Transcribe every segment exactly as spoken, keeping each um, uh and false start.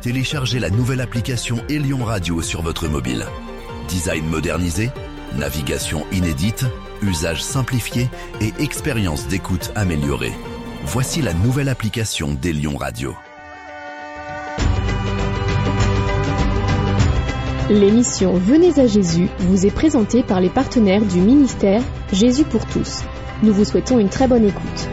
téléchargez la nouvelle application Elion Radio sur votre mobile. Design modernisé, navigation inédite, usage simplifié et expérience d'écoute améliorée. Voici la nouvelle application d'Elion Radio. L'émission Venez à Jésus vous est présentée par les partenaires du ministère Jésus pour tous. Nous vous souhaitons une très bonne écoute.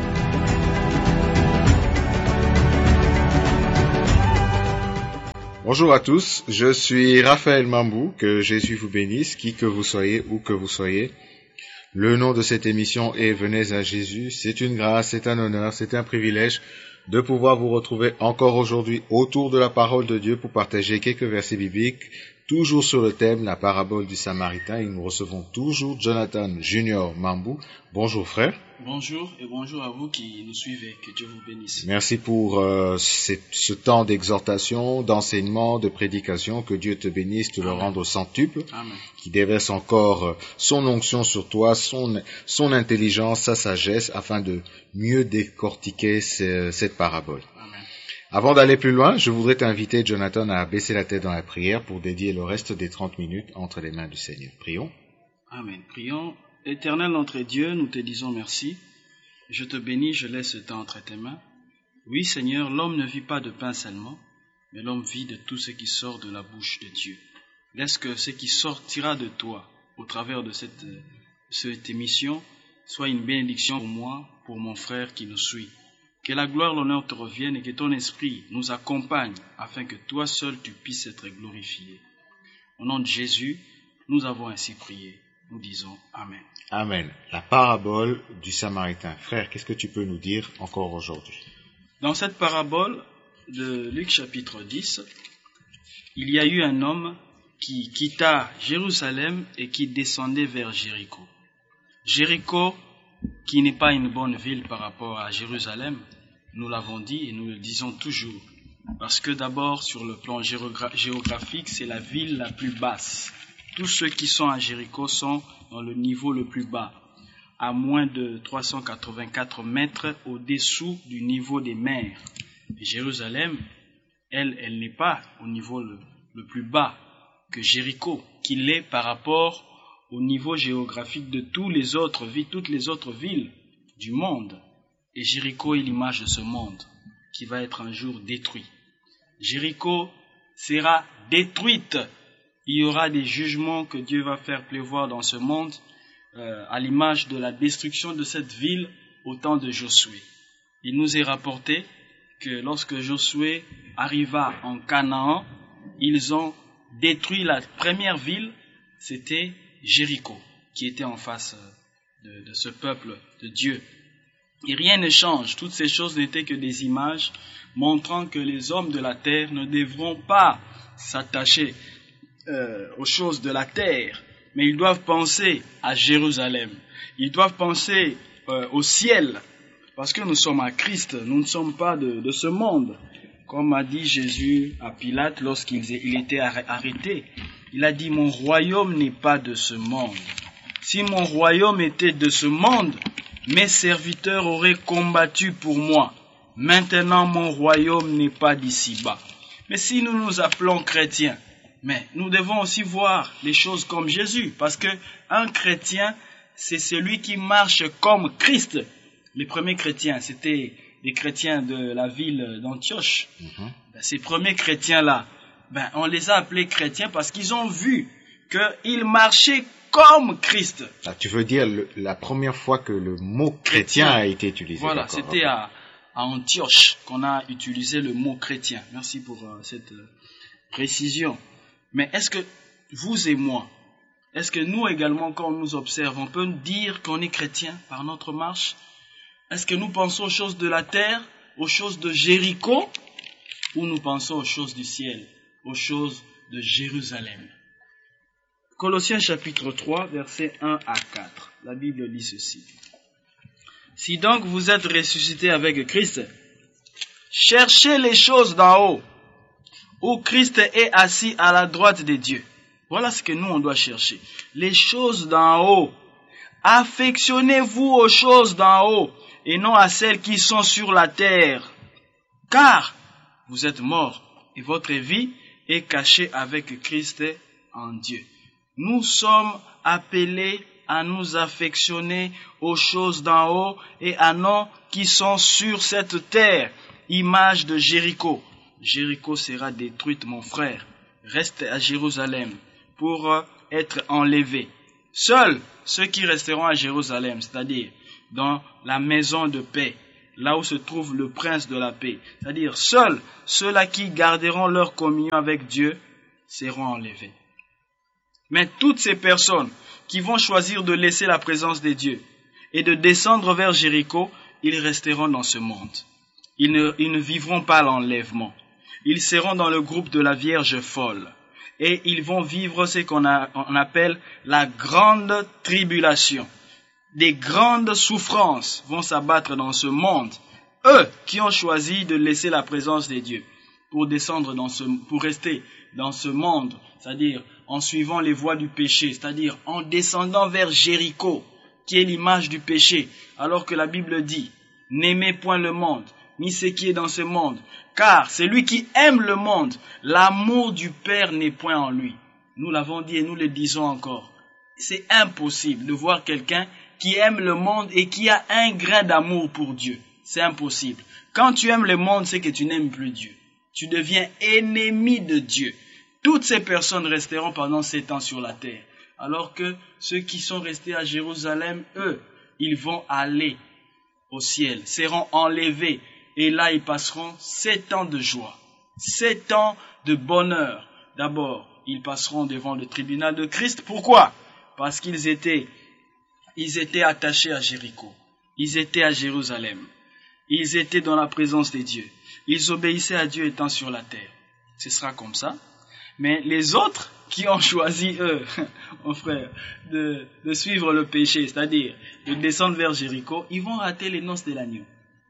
Bonjour à tous, je suis Raphaël Mambou, que Jésus vous bénisse, qui que vous soyez, où que vous soyez. Le nom de cette émission est Venez à Jésus. C'est une grâce, c'est un honneur, c'est un privilège de pouvoir vous retrouver encore aujourd'hui autour de la parole de Dieu pour partager quelques versets bibliques, toujours sur le thème, la parabole du Samaritain. Et nous recevons toujours Jonathan Junior Mambou. Bonjour frère. Bonjour et bonjour à vous qui nous suivez, que Dieu vous bénisse. Merci pour euh, ce, ce temps d'exhortation, d'enseignement, de prédication, que Dieu te bénisse, te Amen. Le rende au centuple, Amen. Qui déverse encore euh, son onction sur toi, son, son intelligence, sa sagesse, afin de mieux décortiquer ce, cette parabole. Amen. Avant d'aller plus loin, je voudrais t'inviter, Jonathan, à baisser la tête dans la prière pour dédier le reste des trente minutes entre les mains du Seigneur. Prions. Amen. Prions. Éternel notre Dieu, nous te disons merci. Je te bénis, je laisse ce temps entre tes mains. Oui, Seigneur, l'homme ne vit pas de pain seulement, mais l'homme vit de tout ce qui sort de la bouche de Dieu. Laisse que ce qui sortira de toi, au travers de cette, cette émission, soit une bénédiction pour moi, pour mon frère qui nous suit. Que la gloire, l'honneur te revienne et que ton esprit nous accompagne, afin que toi seul tu puisses être glorifié. Au nom de Jésus, nous avons ainsi prié. Nous disons Amen. Amen. La parabole du Samaritain. Frère, qu'est-ce que tu peux nous dire encore aujourd'hui? Dans cette parabole de Luc chapitre dix, il y a eu un homme qui quitta Jérusalem et qui descendait vers Jéricho. Jéricho, qui n'est pas une bonne ville par rapport à Jérusalem, nous l'avons dit et nous le disons toujours. Parce que d'abord, sur le plan géogra- géographique, c'est la ville la plus basse. Tous ceux qui sont à Jéricho sont dans le niveau le plus bas, à moins de trois cent quatre-vingt-quatre mètres au-dessous du niveau des mers. Et Jérusalem, elle, elle n'est pas au niveau le, le plus bas que Jéricho, qu'il est par rapport au niveau géographique de tous les autres villes, toutes les autres villes du monde. Et Jéricho est l'image de ce monde qui va être un jour détruit. Jéricho sera détruite. Il y aura des jugements que Dieu va faire pleuvoir dans ce monde, euh, à l'image de la destruction de cette ville au temps de Josué. Il nous est rapporté que lorsque Josué arriva en Canaan, ils ont détruit la première ville, c'était Jéricho, qui était en face de, de ce peuple de Dieu. Et rien ne change, toutes ces choses n'étaient que des images montrant que les hommes de la terre ne devront pas s'attacher Euh, aux choses de la terre, mais ils doivent penser à Jérusalem, ils doivent penser euh, au ciel, parce que nous sommes à Christ, nous ne sommes pas de, de ce monde. Comme a dit Jésus à Pilate lorsqu'il il était arrêté, il a dit « Mon royaume n'est pas de ce monde. Si mon royaume était de ce monde, mes serviteurs auraient combattu pour moi. Maintenant mon royaume n'est pas d'ici-bas. » Mais si nous nous appelons chrétiens, mais nous devons aussi voir les choses comme Jésus, parce que un chrétien, c'est celui qui marche comme Christ. Les premiers chrétiens, c'était des chrétiens de la ville d'Antioche. Mm-hmm. Ben, ces premiers chrétiens-là, ben, on les a appelés chrétiens parce qu'ils ont vu qu'ils marchaient comme Christ. Ah, tu veux dire le, la première fois que le mot chrétien, chrétien a été utilisé. Voilà, c'était à, à Antioche qu'on a utilisé le mot chrétien. Merci pour euh, cette euh, précision. Mais est-ce que vous et moi, est-ce que nous également, quand on nous observe, on peut dire qu'on est chrétien par notre marche? Est-ce que nous pensons aux choses de la terre, aux choses de Jéricho, ou nous pensons aux choses du ciel, aux choses de Jérusalem? Colossiens chapitre trois, versets un à quatre. La Bible dit ceci. Si donc vous êtes ressuscités avec Christ, cherchez les choses d'en haut, où Christ est assis à la droite de Dieu. Voilà ce que nous, on doit chercher. Les choses d'en haut. Affectionnez-vous aux choses d'en haut et non à celles qui sont sur la terre. Car vous êtes morts et votre vie est cachée avec Christ en Dieu. Nous sommes appelés à nous affectionner aux choses d'en haut et à non qui sont sur cette terre. Image de Jéricho. Jéricho sera détruite, mon frère. Reste à Jérusalem pour être enlevé. Seuls ceux qui resteront à Jérusalem, c'est-à-dire dans la maison de paix, là où se trouve le prince de la paix, c'est-à-dire seuls ceux-là qui garderont leur communion avec Dieu seront enlevés. Mais toutes ces personnes qui vont choisir de laisser la présence de Dieu et de descendre vers Jéricho, ils resteront dans ce monde. Ils ne, ils ne vivront pas l'enlèvement. Ils seront dans le groupe de la Vierge folle. Et ils vont vivre ce qu'on a, on appelle la grande tribulation. Des grandes souffrances vont s'abattre dans ce monde. Eux qui ont choisi de laisser la présence de Dieu pour descendre dans ce, pour rester dans ce monde, c'est-à-dire en suivant les voies du péché, c'est-à-dire en descendant vers Jéricho, qui est l'image du péché, alors que la Bible dit, n'aimez point le monde, ni ce qui est dans ce monde, car celui qui aime le monde, l'amour du Père n'est point en lui. Nous l'avons dit et nous le disons encore. C'est impossible de voir quelqu'un qui aime le monde et qui a un grain d'amour pour Dieu. C'est impossible. Quand tu aimes le monde, c'est que tu n'aimes plus Dieu. Tu deviens ennemi de Dieu. Toutes ces personnes resteront pendant sept ans sur la terre. Alors que ceux qui sont restés à Jérusalem, eux, ils vont aller au ciel, seront enlevés. Et là, ils passeront sept ans de joie, sept ans de bonheur. D'abord, ils passeront devant le tribunal de Christ. Pourquoi? Parce qu'ils étaient, ils étaient attachés à Jéricho. Ils étaient à Jérusalem. Ils étaient dans la présence de Dieu. Ils obéissaient à Dieu étant sur la terre. Ce sera comme ça. Mais les autres qui ont choisi, eux, mon frère, de, de suivre le péché, c'est-à-dire de descendre vers Jéricho, ils vont rater les noces de l'agneau.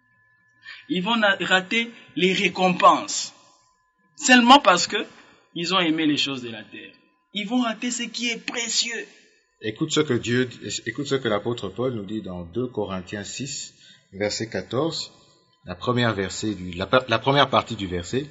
Ils vont rater les récompenses. Seulement parce que ils ont aimé les choses de la terre. Ils vont rater ce qui est précieux. Écoute ce que Dieu, écoute ce que l'apôtre Paul nous dit dans deux Corinthiens six, verset quatorze, la première verset du, la, la première partie du verset.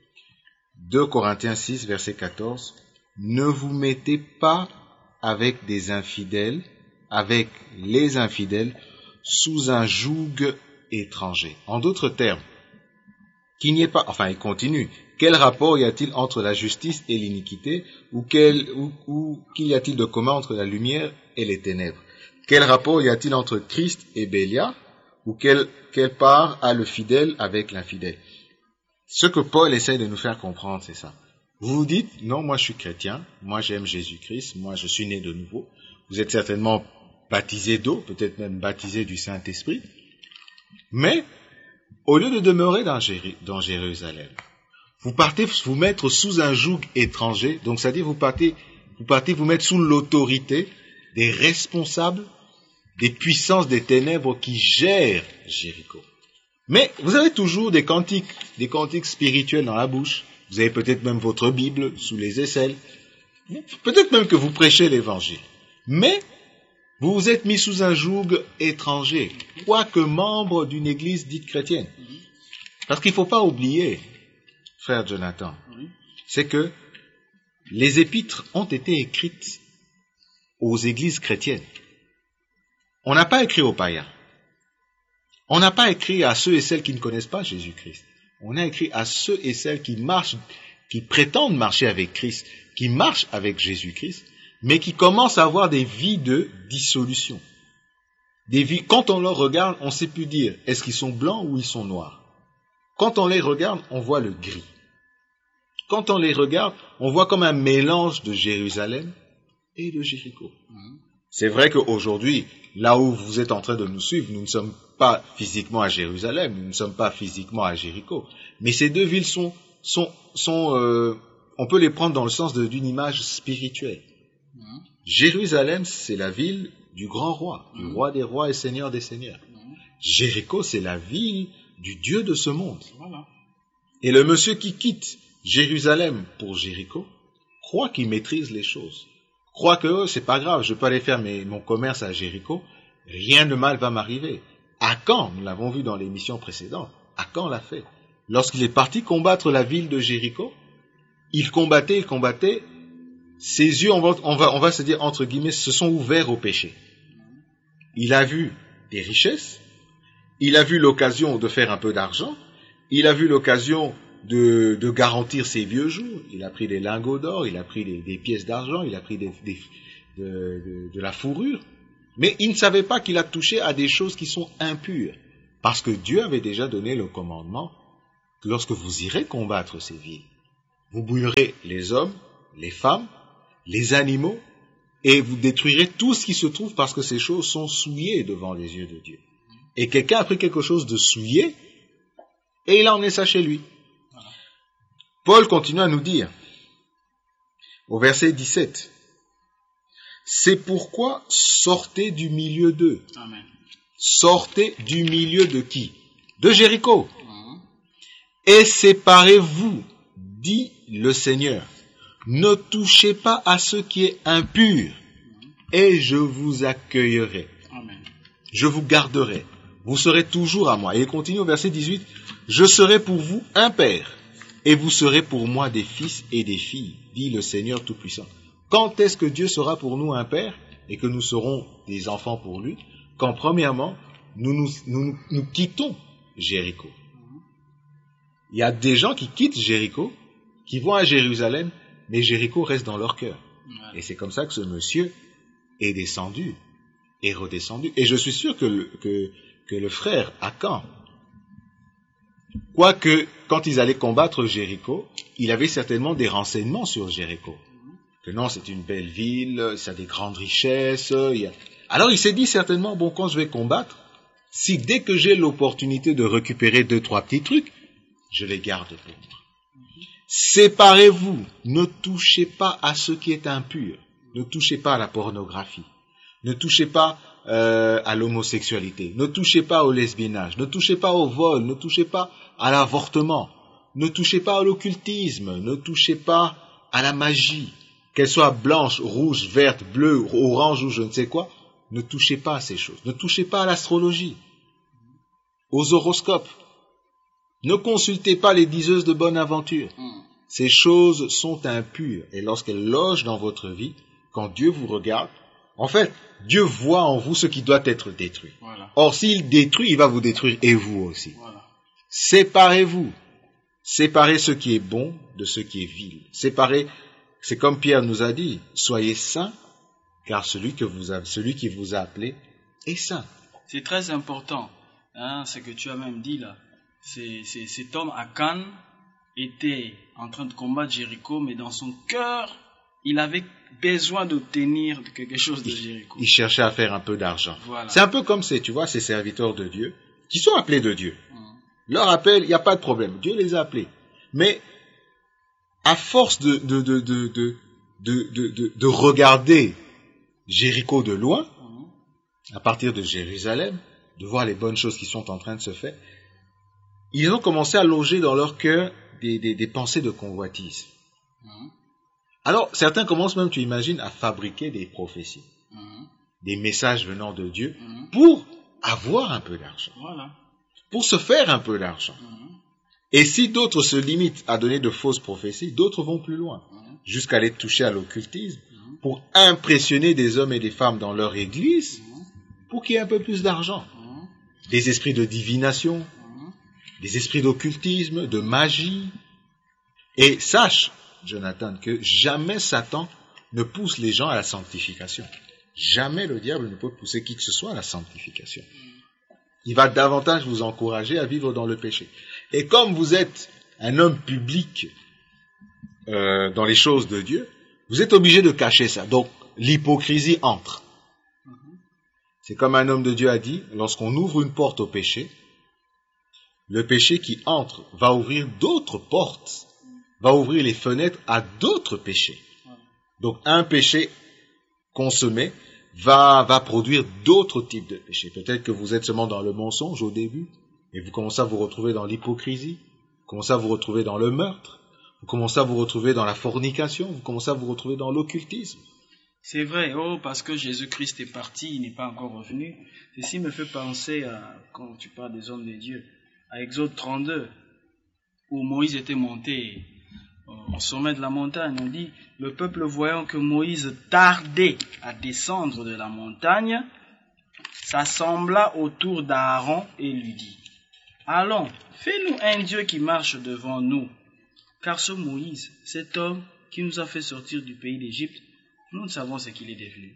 deux Corinthiens six, verset quatorze. Ne vous mettez pas avec des infidèles, avec les infidèles, sous un joug étranger. En d'autres termes, qu'il n'y ait pas, enfin il continue, quel rapport y a-t-il entre la justice et l'iniquité, ou, quel, ou, ou qu'y a-t-il de commun entre la lumière et les ténèbres? Quel rapport y a-t-il entre Christ et Bélial, ou quelle, quelle part a le fidèle avec l'infidèle? Ce que Paul essaye de nous faire comprendre, c'est ça. Vous vous dites, non, moi je suis chrétien, moi j'aime Jésus-Christ, moi je suis né de nouveau. Vous êtes certainement baptisé d'eau, peut-être même baptisé du Saint-Esprit. Mais, au lieu de demeurer dans, Jér- dans Jérusalem, vous partez vous mettre sous un joug étranger, donc c'est-à-dire vous partez, vous partez vous mettre sous l'autorité des responsables, des puissances des ténèbres qui gèrent Jéricho. Mais vous avez toujours des cantiques, des cantiques spirituels dans la bouche. Vous avez peut-être même votre Bible sous les aisselles. Peut-être même que vous prêchez l'évangile. Mais vous vous êtes mis sous un joug étranger, quoique membre d'une église dite chrétienne. Parce qu'il ne faut pas oublier, frère Jonathan, c'est que les épîtres ont été écrites aux églises chrétiennes. On n'a pas écrit aux païens. On n'a pas écrit à ceux et celles qui ne connaissent pas Jésus-Christ. On a écrit à ceux et celles qui marchent, qui prétendent marcher avec Christ, qui marchent avec Jésus-Christ, mais qui commencent à avoir des vies de dissolution. Des vies, quand on leur regarde, on ne sait plus dire, est-ce qu'ils sont blancs ou ils sont noirs? Quand on les regarde, on voit le gris. Quand on les regarde, on voit comme un mélange de Jérusalem et de Jéricho. C'est vrai qu'aujourd'hui, là où vous êtes en train de nous suivre, nous ne sommes pas physiquement à Jérusalem, nous ne sommes pas physiquement à Jéricho. Mais ces deux villes sont, sont, sont euh, on peut les prendre dans le sens de, d'une image spirituelle. Mmh. Jérusalem, c'est la ville du grand roi, du mmh. roi des rois et seigneur des seigneurs. Mmh. Jéricho, c'est la ville du Dieu de ce monde. Voilà. Et le monsieur qui quitte Jérusalem pour Jéricho croit qu'il maîtrise les choses. Croit que oh, c'est pas grave, je peux aller faire mes, mon commerce à Jéricho, rien de mal va m'arriver. Akan, nous l'avons vu dans l'émission précédente, Akan l'a fait. lorsqu'il est parti combattre la ville de Jéricho, il combattait, il combattait, ses yeux, on va, on va, on va se dire entre guillemets, se sont ouverts au péché. Il a vu des richesses, il a vu l'occasion de faire un peu d'argent, il a vu l'occasion de, de garantir ses vieux jours, il a pris des lingots d'or, il a pris des, des pièces d'argent, il a pris des, des, de, de, de la fourrure, mais il ne savait pas qu'il a touché à des choses qui sont impures, parce que Dieu avait déjà donné le commandement que lorsque vous irez combattre ces villes, vous bouillerez les hommes, les femmes, les animaux, et vous détruirez tout ce qui se trouve parce que ces choses sont souillées devant les yeux de Dieu. Et quelqu'un a pris quelque chose de souillé, et il a emmené ça chez lui. Paul continue à nous dire, au verset dix-sept, « C'est pourquoi sortez du milieu d'eux. » Amen. Sortez du milieu de qui? De Jéricho. Mmh. Et séparez-vous, dit le Seigneur. Ne touchez pas à ce qui est impur, et je vous accueillerai. Amen. Je vous garderai. Vous serez toujours à moi. Et il continue au verset dix-huit. Je serai pour vous un père, et vous serez pour moi des fils et des filles, dit le Seigneur Tout-Puissant. Quand est-ce que Dieu sera pour nous un père, et que nous serons des enfants pour lui? Quand premièrement, nous nous, nous, nous quittons Jéricho. Il y a des gens qui quittent Jéricho, qui vont à Jérusalem, mais Jéricho reste dans leur cœur. Et c'est comme ça que ce monsieur est descendu, est redescendu. Et je suis sûr que le, que, que le frère Akan, quoique quand ils allaient combattre Jéricho, il avait certainement des renseignements sur Jéricho. Que non, c'est une belle ville, ça a des grandes richesses. Il y a... Alors il s'est dit certainement, bon, quand je vais combattre, si dès que j'ai l'opportunité de récupérer deux, trois petits trucs, je les garde pour moi. Séparez-vous, ne touchez pas à ce qui est impur, ne touchez pas à la pornographie, ne touchez pas euh, à l'homosexualité, ne touchez pas au lesbiennage, ne touchez pas au vol, ne touchez pas à l'avortement, ne touchez pas à l'occultisme, ne touchez pas à la magie, qu'elle soit blanche, rouge, verte, bleue, orange ou je ne sais quoi, ne touchez pas à ces choses, ne touchez pas à l'astrologie, aux horoscopes. Ne consultez pas les diseuses de bonne aventure. Ces choses sont impures. Et lorsqu'elles logent dans votre vie, quand Dieu vous regarde, en fait, Dieu voit en vous ce qui doit être détruit. Voilà. Or, s'il détruit, il va vous détruire et vous aussi. Voilà. Séparez-vous. Séparez ce qui est bon de ce qui est vil. Séparez, c'est comme Pierre nous a dit, soyez saints, car celui, que vous avez, celui qui vous a appelé est saint. C'est très important, hein, ce que tu as même dit là. C'est, c'est, cet homme Akan était en train de combattre Jéricho, mais dans son cœur, il avait besoin d'obtenir quelque chose de Jéricho. Il, il cherchait à faire un peu d'argent. Voilà. C'est un peu comme ces, tu vois, ces serviteurs de Dieu, qui sont appelés de Dieu. Mmh. Leur appel, il n'y a pas de problème. Dieu les a appelés. Mais, à force de, de, de, de, de, de, de, de, de regarder Jéricho de loin, mmh. à partir de Jérusalem, de voir les bonnes choses qui sont en train de se faire, ils ont commencé à loger dans leur cœur des, des, des pensées de convoitise. Mmh. Alors, certains commencent même, tu imagines, à fabriquer des prophéties, mmh. des messages venant de Dieu, mmh. pour avoir un peu d'argent, voilà. pour se faire un peu d'argent. Mmh. Et si d'autres se limitent à donner de fausses prophéties, d'autres vont plus loin, mmh. jusqu'à aller toucher à l'occultisme, mmh. pour impressionner des hommes et des femmes dans leur église, mmh. pour qu'il y ait un peu plus d'argent. Mmh. Des esprits de divination, des esprits d'occultisme, de magie. Et sache, Jonathan, que jamais Satan ne pousse les gens à la sanctification. Jamais le diable ne peut pousser qui que ce soit à la sanctification. Il va davantage vous encourager à vivre dans le péché. Et comme vous êtes un homme public euh, dans les choses de Dieu, vous êtes obligé de cacher ça. Donc, l'hypocrisie entre. C'est comme un homme de Dieu a dit, lorsqu'on ouvre une porte au péché, le péché qui entre va ouvrir d'autres portes, va ouvrir les fenêtres à d'autres péchés. Donc un péché consommé va, va produire d'autres types de péchés. Peut-être que vous êtes seulement dans le mensonge au début, et vous commencez à vous retrouver dans l'hypocrisie, vous commencez à vous retrouver dans le meurtre, vous commencez à vous retrouver dans la fornication, vous commencez à vous retrouver dans l'occultisme. C'est vrai, oh, parce que Jésus-Christ est parti, il n'est pas encore revenu. Ceci me fait penser à, quand tu parles des hommes de Dieu, à Exode trente-deux, où Moïse était monté au sommet de la montagne, on dit, le peuple voyant que Moïse tardait à descendre de la montagne, s'assembla autour d'Aaron et lui dit, allons, fais-nous un Dieu qui marche devant nous, car ce Moïse, cet homme qui nous a fait sortir du pays d'Égypte, nous ne savons ce qu'il est devenu.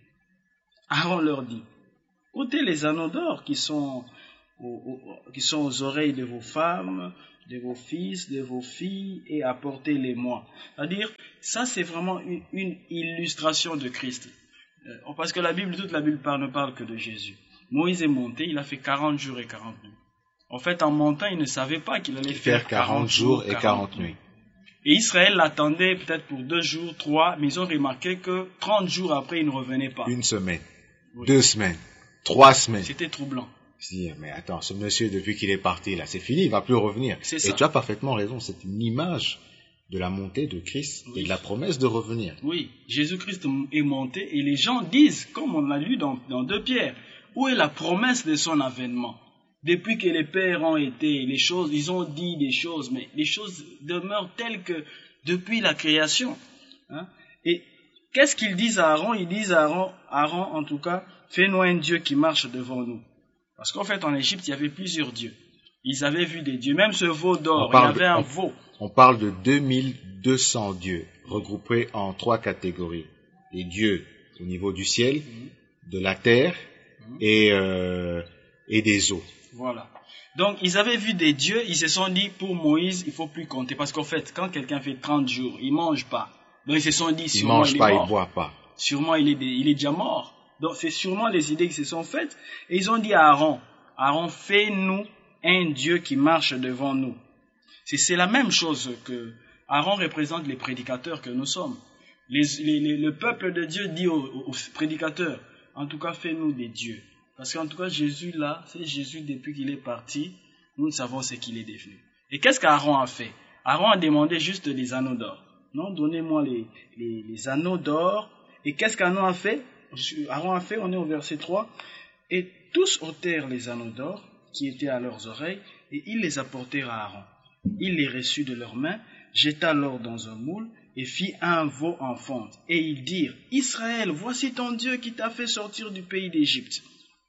Aaron leur dit, ôtez les anneaux d'or qui sont aux, aux, qui sont aux oreilles de vos femmes, de vos fils, de vos filles, et apportez-les-moi. C'est-à-dire, ça c'est vraiment une, une illustration de Christ. Euh, parce que la Bible, toute la Bible parle, ne parle que de Jésus. Moïse est monté, il a fait quarante jours et quarante nuits. En fait, en montant, il ne savait pas qu'il allait faire, faire quarante jours et quarante nuits. Et Israël l'attendait peut-être pour deux jours, trois, mais ils ont remarqué que trente jours après, il ne revenait pas. Une semaine, oui. Deux semaines, trois semaines. C'était troublant. Si, mais attends, ce monsieur, depuis qu'il est parti, là, c'est fini, il va plus revenir. C'est et ça. tu as parfaitement raison, c'est une image de la montée de Christ oui. et de la promesse de revenir. Oui, Jésus-Christ est monté et les gens disent, comme on l'a lu dans, dans deux Pierre, où est la promesse de son avènement? Depuis que les pères ont été, les choses, ils ont dit des choses, mais les choses demeurent telles que depuis la création. Hein? Et qu'est-ce qu'ils disent à Aaron? Ils disent à Aaron, Aaron, en tout cas, fais-nous un Dieu qui marche devant nous. Parce qu'en fait, en Égypte, il y avait plusieurs dieux. Ils avaient vu des dieux. Même ce veau d'or, il y avait de, un on, veau. On parle de deux mille deux cents dieux, regroupés en trois catégories. Les dieux au niveau du ciel, mmh. de la terre mmh. et, euh, et des eaux. Voilà. Donc, ils avaient vu des dieux, ils se sont dit, pour Moïse, il ne faut plus compter. Parce qu'en fait, quand quelqu'un fait trente jours, il ne mange pas. Donc, ils se sont dit, sûrement, il mange il pas, est mort. Il boit pas. Sûrement, il est, il est déjà mort. Donc, c'est sûrement les idées qui se sont faites. Et ils ont dit à Aaron, Aaron, fais-nous un Dieu qui marche devant nous. C'est, c'est la même chose que Aaron représente les prédicateurs que nous sommes. Les, les, les, le peuple de Dieu dit aux, aux prédicateurs, en tout cas, fais-nous des dieux. Parce qu'en tout cas, Jésus là, c'est Jésus depuis qu'il est parti, nous ne savons ce qu'il est devenu. Et qu'est-ce qu'Aaron a fait? Aaron a demandé juste des anneaux d'or. Non, donnez-moi les, les, les anneaux d'or. Et qu'est-ce qu'Aaron a fait? Aaron a fait, on est au verset trois. Et tous ôtèrent les anneaux d'or qui étaient à leurs oreilles, et ils les apportèrent à Aaron. Il les reçut de leurs mains, jeta l'or dans un moule, et fit un veau en fonte. Et ils dirent, Israël, voici ton Dieu qui t'a fait sortir du pays d'Égypte.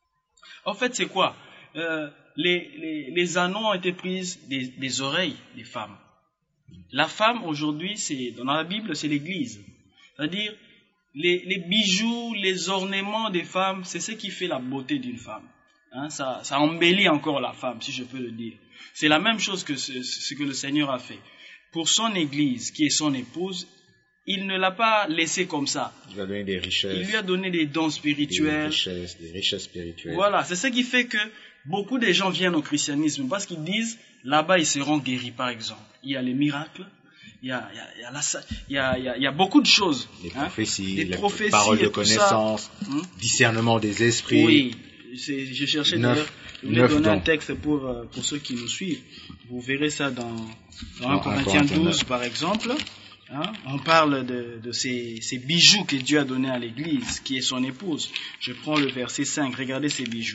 En fait, c'est quoi? euh, les, les, les anneaux ont été pris des, des oreilles des femmes. La femme, aujourd'hui, c'est, dans la Bible, c'est l'Église. C'est-à-dire, les, les bijoux, les ornements des femmes, c'est ce qui fait la beauté d'une femme. Hein, ça, ça embellit encore la femme, si je peux le dire. C'est la même chose que ce, ce que le Seigneur a fait. Pour son Église, qui est son épouse, il ne l'a pas laissé comme ça. Il lui a donné des richesses. Il lui a donné des dons spirituels. Des richesses, des richesses spirituelles. Voilà, c'est ce qui fait que beaucoup de gens viennent au christianisme parce qu'ils disent, là-bas ils seront guéris par exemple. Il y a les miracles, il y a, il y a, il y a, la, il y a, il y a, il y a beaucoup de choses. Les hein, prophéties, des les prophéties, paroles de connaissance, hum? discernement des esprits. Oui, c'est, je cherchais d'ailleurs, je voulais donner dons. un texte pour, pour ceux qui nous suivent. Vous verrez ça dans, dans un Corinthiens douze par exemple. Hein, on parle de, de ces, ces bijoux que Dieu a donnés à l'Église, qui est son épouse. Je prends le verset cinq, regardez ces bijoux.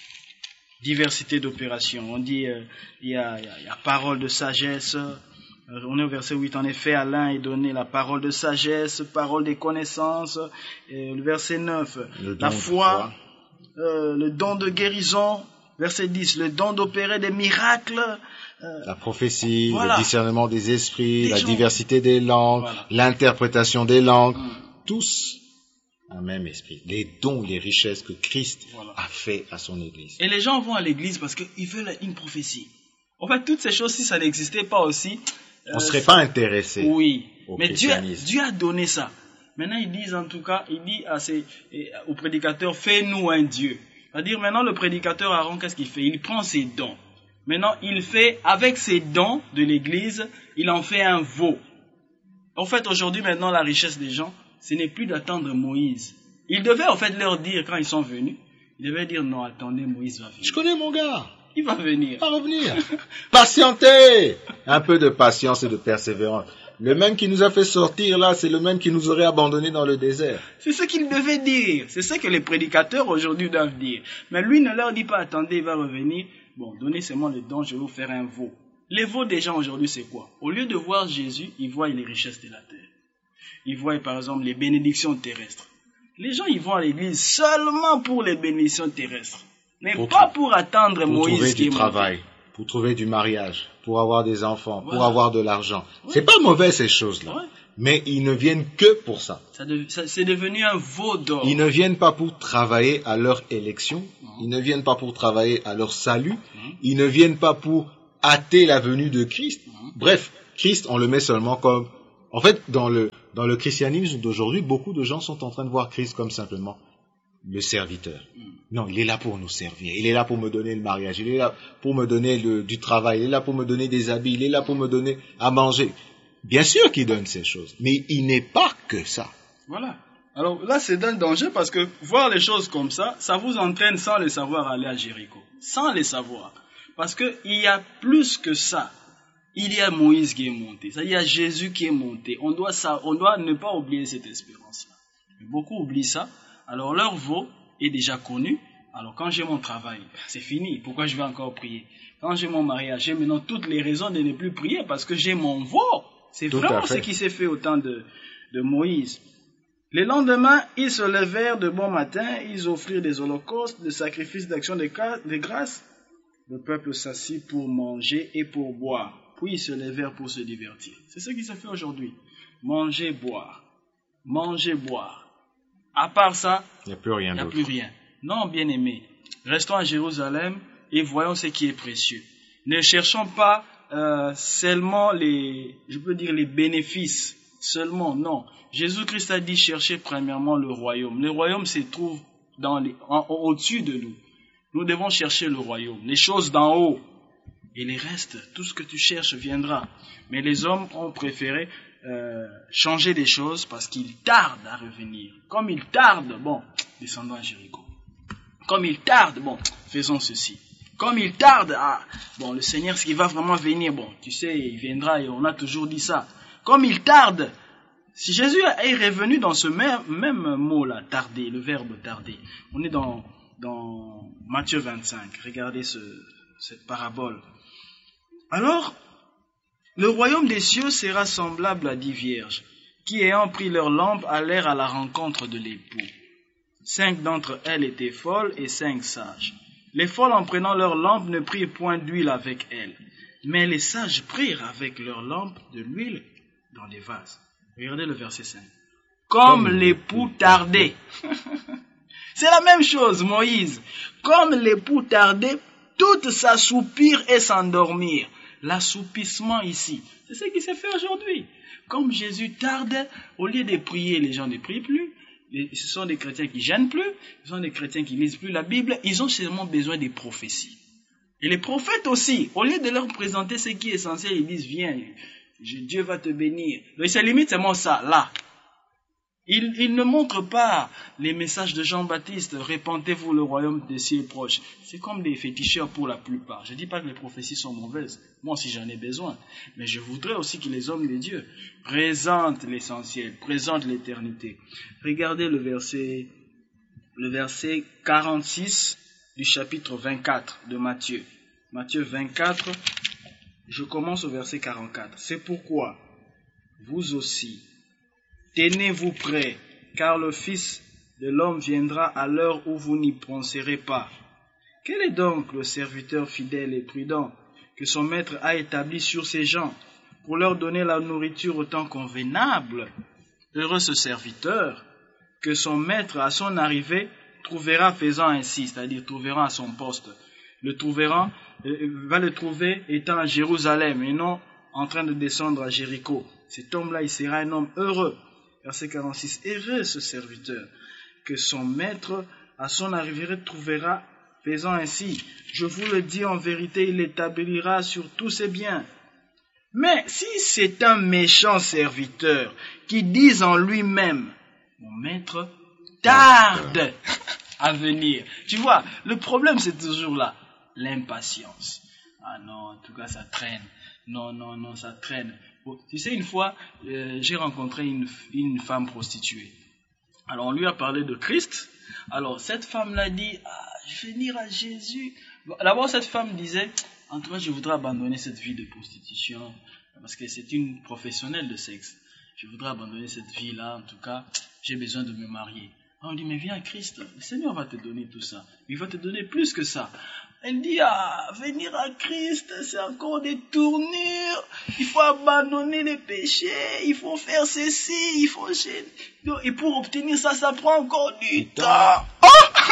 Diversité d'opérations. On dit, euh, il y a, il y a, il y a parole de sagesse. Euh, on est au verset huit. En effet, à l'un est donné la parole de sagesse, parole des connaissances. Et le verset neuf, la foi, euh, le don de guérison. Verset dix, le don d'opérer des miracles. Euh, la prophétie, voilà. le discernement des esprits, des la gens. diversité des langues, voilà. l'interprétation des langues, mmh. tous un même esprit. Les dons, les richesses que Christ voilà. a fait à son Église. Et les gens vont à l'Église parce qu'ils veulent une prophétie. En fait, toutes ces choses, si ça n'existait pas aussi... Euh, on ne serait ça... pas intéressé oui. au Mais Dieu, Dieu a donné ça. Maintenant, ils disent en tout cas, il dit à ses, aux prédicateurs, fais-nous un Dieu. C'est-à-dire, maintenant, le prédicateur Aaron, qu'est-ce qu'il fait? Il prend ses dons. Maintenant, il fait, avec ses dons de l'Église, il en fait un veau. En fait, aujourd'hui, maintenant, la richesse des gens, ce n'est plus d'attendre Moïse. Il devait, en fait, leur dire, quand ils sont venus, il devait dire, non, attendez, Moïse va venir. Je connais mon gars. Il va venir. Il va revenir. Patientez. Un peu de patience et de persévérance. Le même qui nous a fait sortir là, c'est le même qui nous aurait abandonnés dans le désert. C'est ce qu'il devait dire. C'est ce que les prédicateurs aujourd'hui doivent dire. Mais lui ne leur dit pas, attendez, il va revenir. Bon, donnez seulement le don, je vais vous faire un veau. Les veaux des gens aujourd'hui, c'est quoi? Au lieu de voir Jésus, ils voient les richesses de la terre. Ils voient par exemple les bénédictions terrestres. Les gens, ils vont à l'église seulement pour les bénédictions terrestres. Mais pour pas pour attendre pour Moïse trouver qui du est travail, monté. pour trouver du mariage, pour avoir des enfants, Voilà. pour avoir de l'argent. Ouais. C'est pas mauvais ces choses-là. Ouais. Mais ils ne viennent que pour ça. Ça de- ça- c'est devenu un veau d'or. Ils ne viennent pas pour travailler à leur élection. Ils ne viennent pas pour travailler à leur salut. Ils ne viennent pas pour hâter la venue de Christ. Bref, Christ, on le met seulement comme... En fait, dans le, dans le christianisme d'aujourd'hui, beaucoup de gens sont en train de voir Christ comme simplement le serviteur. Non, il est là pour nous servir. Il est là pour me donner le mariage. Il est là pour me donner le, du travail. Il est là pour me donner des habits. Il est là pour me donner à manger. Bien sûr qu'il donne ces choses, mais il n'est pas que ça. Voilà. Alors là, c'est un danger parce que voir les choses comme ça, ça vous entraîne sans le savoir à aller à Jéricho. Sans le savoir. Parce qu'il y a plus que ça. Il y a Moïse qui est monté. Ça, il y a Jésus qui est monté. On doit, ça, on doit ne pas oublier cette espérance-là. Mais beaucoup oublient ça. Alors leur veau est déjà connu. Alors quand j'ai mon travail, c'est fini. Pourquoi je vais encore prier? Quand j'ai mon mariage, j'ai maintenant toutes les raisons de ne plus prier parce que j'ai mon veau. C'est Tout vraiment à fait. ce qui s'est fait au temps de, de Moïse. Le lendemain, ils se levèrent de bon matin, ils offrirent des holocaustes, des sacrifices d'action de gra- de grâce. Le peuple s'assit pour manger et pour boire. Puis ils se levèrent pour se divertir. C'est ce qui se fait aujourd'hui. Manger, boire. Manger, boire. À part ça, Il n'y a plus rien il n'y a d'autre. plus rien. Non, bien-aimés, restons à Jérusalem et voyons ce qui est précieux. Ne cherchons pas euh, seulement les, je peux dire les bénéfices, seulement, non. Jésus-Christ a dit chercher premièrement le royaume. Le royaume se trouve dans les, en- au-dessus de nous. Nous devons chercher le royaume, les choses d'en haut. Et les restes, tout ce que tu cherches viendra. Mais les hommes ont préféré euh, changer des choses parce qu'ils tardent à revenir. Comme ils tardent, bon, descendons à Jéricho. Comme ils tardent, bon, faisons ceci. Comme ils tardent, ah, bon, le Seigneur, ce qui va vraiment venir, bon, tu sais, il viendra et on a toujours dit ça. Comme ils tardent, si Jésus est revenu dans ce même, même mot-là, tarder, le verbe tarder, on est dans, dans Matthieu vingt-cinq, regardez ce, cette parabole. Alors, le royaume des cieux sera semblable à dix vierges, qui ayant pris leur lampe allèrent à la rencontre de l'époux. Cinq d'entre elles étaient folles et cinq sages. Les folles, en prenant leur lampe, ne prirent point d'huile avec elles, mais les sages prirent avec leur lampe de l'huile dans des vases. Regardez le verset cinq. Comme, Comme l'époux tardait. C'est la même chose, Moïse. Comme l'époux tardait, toutes s'assoupirent et s'endormirent. L'assoupissement ici, c'est ce qui s'est fait aujourd'hui. Comme Jésus tarde, au lieu de prier, les gens ne prient plus. Ce sont des chrétiens qui gênent plus. Ce sont des chrétiens qui lisent plus la Bible. Ils ont seulement besoin des prophéties. Et les prophètes aussi, au lieu de leur présenter ce qui est essentiel, ils disent, viens, Dieu va te bénir. Donc, c'est limite seulement ça, là. Il, il ne montre pas les messages de Jean-Baptiste, répandez-vous, le royaume des cieux est proche. C'est comme des féticheurs pour la plupart. Je ne dis pas que les prophéties sont mauvaises, moi si j'en ai besoin. Mais je voudrais aussi que les hommes de Dieu présentent l'essentiel, présentent l'éternité. Regardez le verset, le verset quarante-six du chapitre vingt-quatre de Matthieu. Matthieu vingt-quatre, je commence au verset quarante-quatre. C'est pourquoi vous aussi, tenez-vous prêts, car le Fils de l'homme viendra à l'heure où vous n'y penserez pas. Quel est donc le serviteur fidèle et prudent que son maître a établi sur ses gens pour leur donner la nourriture au temps convenable? Heureux ce serviteur que son maître à son arrivée trouvera faisant ainsi, c'est-à-dire trouvera à son poste. Le trouvera, euh, va le trouver étant à Jérusalem et non en train de descendre à Jéricho. Cet homme-là, il sera un homme heureux. Verset quarante-six, heureux ce serviteur, que son maître à son arrivée trouvera faisant ainsi. Je vous le dis en vérité, il l'établira sur tous ses biens. Mais si c'est un méchant serviteur qui dit en lui-même, mon maître tarde à venir. Tu vois, le problème c'est toujours là, l'impatience. Ah non, en tout cas ça traîne. Non, non, non, ça traîne. Bon, tu sais, une fois, euh, j'ai rencontré une, une femme prostituée. Alors, on lui a parlé de Christ. Alors, cette femme l'a dit, ah, je vais venir à Jésus. Bon, d'abord, cette femme disait, en tout cas, je voudrais abandonner cette vie de prostitution, parce que c'est une professionnelle de sexe. Je voudrais abandonner cette vie-là, en tout cas, j'ai besoin de me marier. On dit, mais viens à Christ, le Seigneur va te donner tout ça. Il va te donner plus que ça. Elle dit, ah, venir à Christ, c'est encore des tournures. Il faut abandonner les péchés, il faut faire ceci, il faut... Et pour obtenir ça, ça prend encore du temps. Oh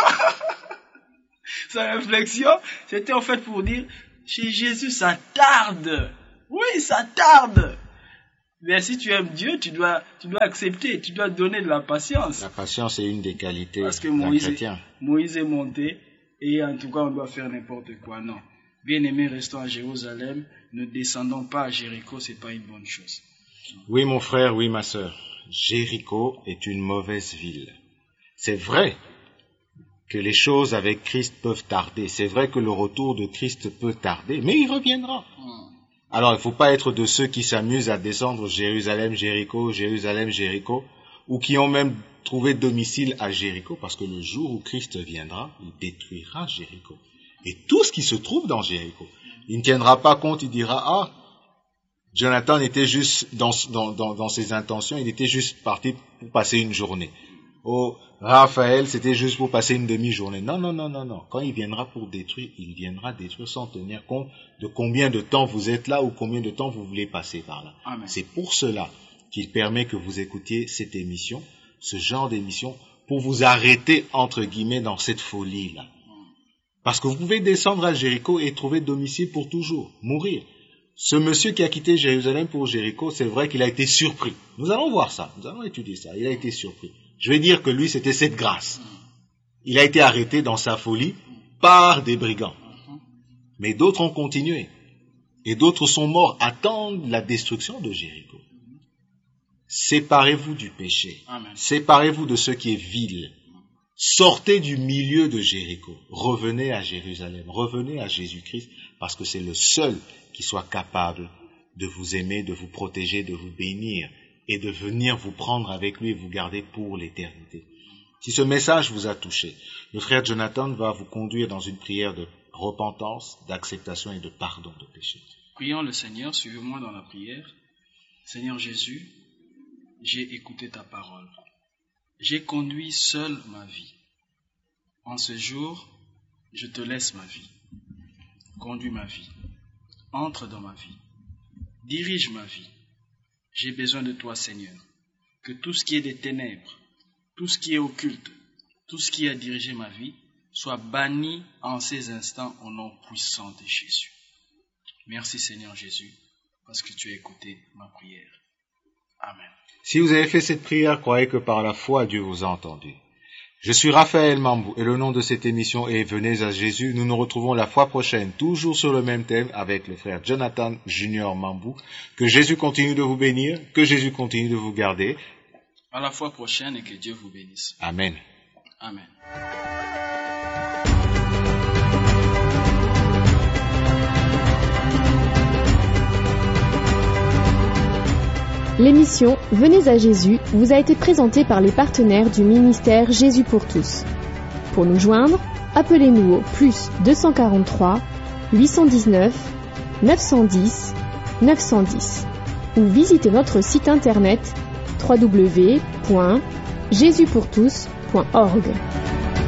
Sa réflexion, c'était en fait pour dire, chez Jésus, ça tarde. Oui, ça tarde. Mais si tu aimes Dieu, tu dois, tu dois accepter, tu dois donner de la patience. La patience est une des qualités Parce que d'un Moïse, chrétien. Moïse est monté et en tout cas on doit faire n'importe quoi. Non. Bien-aimés, restons à Jérusalem, ne descendons pas à Jéricho, c'est pas une bonne chose. Oui, mon frère, oui, ma sœur. Jéricho est une mauvaise ville. C'est vrai que les choses avec Christ peuvent tarder. C'est vrai que le retour de Christ peut tarder, mais il reviendra. Hmm. Alors, il ne faut pas être de ceux qui s'amusent à descendre Jérusalem, Jéricho, Jérusalem, Jéricho, ou qui ont même trouvé domicile à Jéricho, parce que le jour où Christ viendra, il détruira Jéricho. Et tout ce qui se trouve dans Jéricho. Il ne tiendra pas compte, il dira, ah, Jonathan était juste dans, dans, dans, dans ses intentions, il était juste parti pour passer une journée. Oh, Raphaël, c'était juste pour passer une demi-journée. Non, non, non, non, non. Quand il viendra pour détruire, il viendra détruire sans tenir compte de combien de temps vous êtes là ou combien de temps vous voulez passer par là. Amen. C'est pour cela qu'il permet que vous écoutiez cette émission, ce genre d'émission, pour vous arrêter, entre guillemets, dans cette folie-là. Parce que vous pouvez descendre à Jéricho et trouver domicile pour toujours, mourir. Ce monsieur qui a quitté Jérusalem pour Jéricho, c'est vrai qu'il a été surpris. Nous allons voir ça, nous allons étudier ça. Il a été surpris. Je vais dire que lui, c'était cette grâce. Il a été arrêté dans sa folie par des brigands. Mais d'autres ont continué. Et d'autres sont morts, attendent la destruction de Jéricho. Séparez-vous du péché. Amen. Séparez-vous de ce qui est vil. Sortez du milieu de Jéricho. Revenez à Jérusalem. Revenez à Jésus-Christ, parce que c'est le seul qui soit capable de vous aimer, de vous protéger, de vous bénir et de venir vous prendre avec lui et vous garder pour l'éternité. Si ce message vous a touché, le frère Jonathan va vous conduire dans une prière de repentance, d'acceptation et de pardon de péché. Prions le Seigneur, suivez-moi dans la prière. Seigneur Jésus, j'ai écouté ta parole. J'ai conduit seul ma vie. En ce jour, je te laisse ma vie. Conduis ma vie. Entre dans ma vie. Dirige ma vie. J'ai besoin de toi, Seigneur. Que tout ce qui est des ténèbres, tout ce qui est occulte, tout ce qui a dirigé ma vie, soit banni en ces instants au nom puissant de Jésus. Merci, Seigneur Jésus, parce que tu as écouté ma prière. Amen. Si vous avez fait cette prière, croyez que par la foi, Dieu vous a entendu. Je suis Raphaël Mambou et le nom de cette émission est Venez à Jésus. Nous nous retrouvons la fois prochaine, toujours sur le même thème avec le frère Jonathan Junior Mambou. Que Jésus continue de vous bénir, que Jésus continue de vous garder. À la fois prochaine et que Dieu vous bénisse. Amen. Amen. L'émission Venez à Jésus vous a été présentée par les partenaires du ministère Jésus pour tous. Pour nous joindre, appelez-nous au plus deux cent quarante-trois, huit cent dix-neuf, neuf cent dix, neuf cent dix ou visitez notre site internet w w w point jésus pour tous point org.